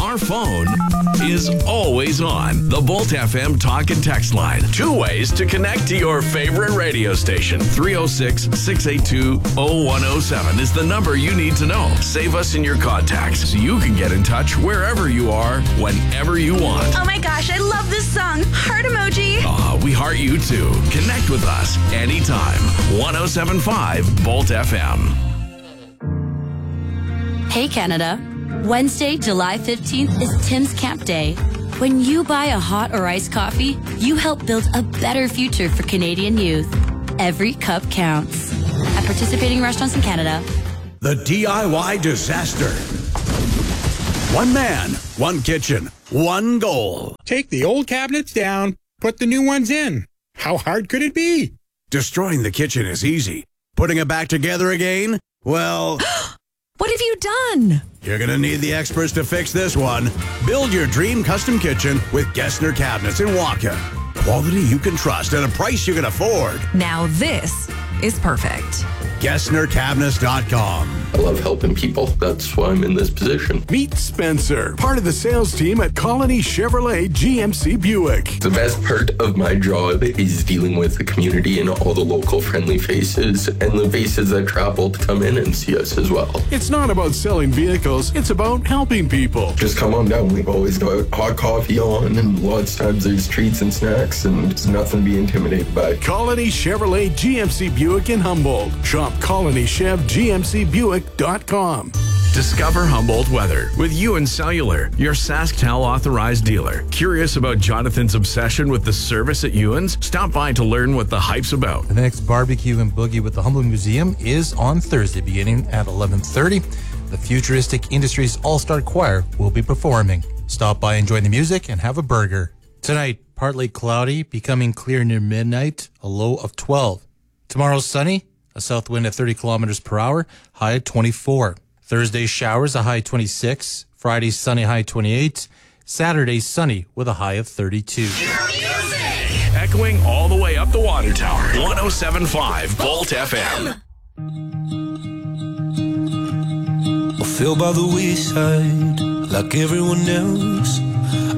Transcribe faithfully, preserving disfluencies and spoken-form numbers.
our phone is always on. The Bolt F M talk and text line. Two ways to connect to your favorite radio station. three oh six, six eight two, oh one oh seven is the number you need to know. Save us in your contacts so you can get in touch wherever you are, whenever you want. Oh my gosh, I love this song. Heart emoji. Aw, we heart you too. Connect with us anytime. one oh seven point five Bolt F M. Hey Canada, Wednesday, July fifteenth is Tim's Camp Day. When you buy a hot or iced coffee, you help build a better future for Canadian youth. Every cup counts. At participating restaurants in Canada. The D I Y disaster. One man, one kitchen, one goal. Take the old cabinets down, put the new ones in. How hard could it be? Destroying the kitchen is easy. Putting it back together again? Well... What have you done? You're going to need the experts to fix this one. Build your dream custom kitchen with Gessner Cabinets in Wonka. Quality you can trust at a price you can afford. Now this is perfect. Gessner Cabinets dot com. I love helping people. That's why I'm in this position. Meet Spencer, part of the sales team at Colony Chevrolet G M C Buick. The best part of my job is dealing with the community and all the local friendly faces and the faces that travel to come in and see us as well. It's not about selling vehicles, it's about helping people. Just come on down. We've always got hot coffee on, and lots of times there's treats and snacks, and there's nothing to be intimidated by. Colony Chevrolet G M C Buick in Humboldt. Shop Colony Chev G M C Buick dot com. Discover Humboldt weather with Ewan Cellular, your SaskTel authorized dealer. Curious about Jonathan's obsession with the service at Ewan's? Stop by to learn what the hype's about. The next barbecue and boogie with the Humboldt Museum is on Thursday beginning at eleven thirty. The Futuristic Industries All-Star Choir will be performing. Stop by, enjoy the music, and have a burger. Tonight, partly cloudy, becoming clear near midnight, a low of twelve. Tomorrow, sunny, a south wind at thirty kilometers per hour, high at twenty-four. Thursday, showers, a high twenty-six. Friday, sunny, high twenty-eight. Saturday, sunny with a high of thirty-two. Echoing all the way up the water tower. one oh seven point five Bolt F M. I feel by the wayside like everyone else.